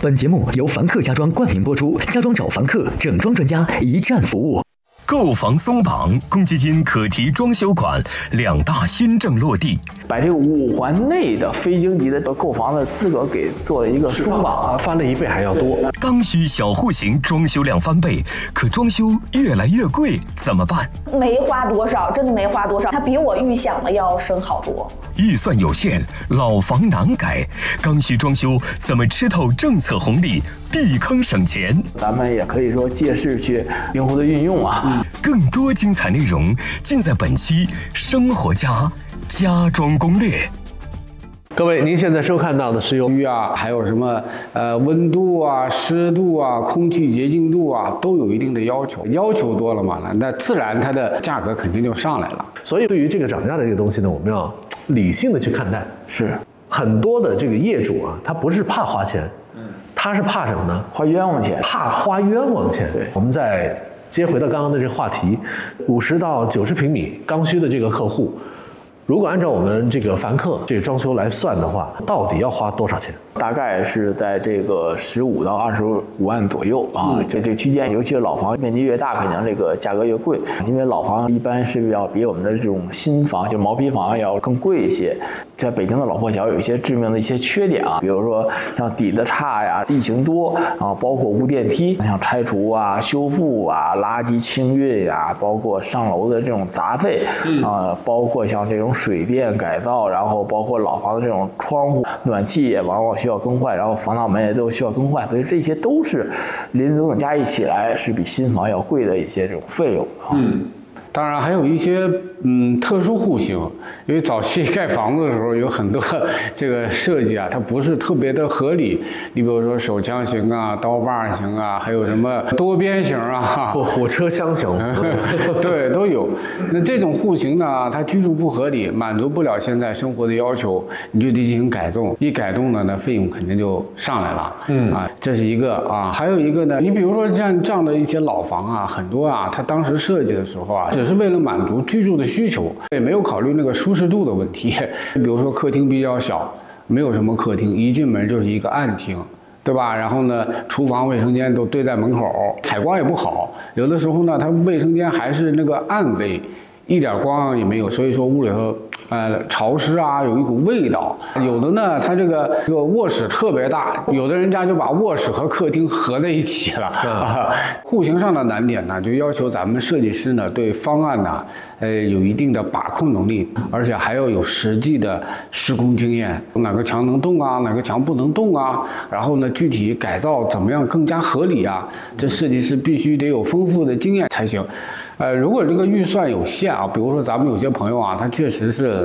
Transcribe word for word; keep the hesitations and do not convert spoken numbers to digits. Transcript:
本节目由凡客家装冠名播出，家装找凡客，整装专家，一站服务。 购房松绑，公积金可提装修款，两大新政落地， 把这个五环内的非京级的购房的资格给做了一个松绑， 翻了一倍还要多。 刚需小户型装修量翻倍，可装修越来越贵，怎么办？ 没花多少，真的没花多少，它比我预想的要省好多。 预算有限，老房难改，刚需装修怎么吃透政策红利，避坑省钱？ 咱们也可以说借势去灵活的运用啊。 嗯，更多精彩内容尽在本期《生活家家装攻略》。 各位，您现在收看到的是由雨啊，还有什么呃温度啊、湿度啊、空气洁净度啊，都有一定的要求。要求多了嘛，那自然它的价格肯定就上来了。 所以对于这个涨价的这个东西呢，我们要理性的去看待。 是很多的这个业主啊，他不是怕花钱，嗯，他是怕什么呢？ 花冤枉钱， 怕花冤枉钱。 对， 我们再接回到刚刚的这个话题，五十到九十平米刚需的这个客户。如果按照我们这个凡客这个装修来算的话，到底要花多少钱？ 大概是在这个十五到二十五万左右啊，这这区间，尤其是老房面积越大，肯定这个价格越贵，因为老房一般是要比我们的这种新房，就毛坯房要更贵一些。在北京的老破小有一些致命的一些缺点啊，比如说像底子差呀、地形多啊，包括无电梯，像拆除啊、修复啊、垃圾清运呀，包括上楼的这种杂费啊，包括像这种水电改造，然后包括老房的这种窗户、暖气也往往需要更换，然后防盗门也都需要更换，所以这些都是林总加一起来是比新房要贵的一些这种费用啊。 嗯。当然还有一些嗯特殊户型，因为早期盖房子的时候有很多这个设计啊，它不是特别的合理。你比如说手枪型啊、刀把型啊，还有什么多边形啊、 火火车厢型， 对，都有。那这种户型呢，它居住不合理，满足不了现在生活的要求，你就得进行改动。一改动呢，那费用肯定就上来了。嗯啊，这是一个啊，还有一个呢，你比如说像这样的一些老房啊，很多啊，它当时设计的时候啊。只是为了满足居住的需求，也没有考虑那个舒适度的问题。比如说客厅比较小，没有什么客厅，一进门就是一个暗厅，对吧？然后呢，厨房、卫生间都对在门口，采光也不好。有的时候呢，它卫生间还是那个暗卫，一点光也没有，所以说屋里头呃潮湿啊，有一股味道。有的呢，它这个这个卧室特别大，有的人家就把卧室和客厅合在一起了。啊，户型上的难点呢，就要求咱们设计师呢对方案呢，呃有一定的把控能力，而且还要有实际的施工经验，哪个墙能动啊，哪个墙不能动啊，然后呢具体改造怎么样更加合理啊，这设计师必须得有丰富的经验才行。呃，如果这个预算有限啊，比如说咱们有些朋友啊，他确实是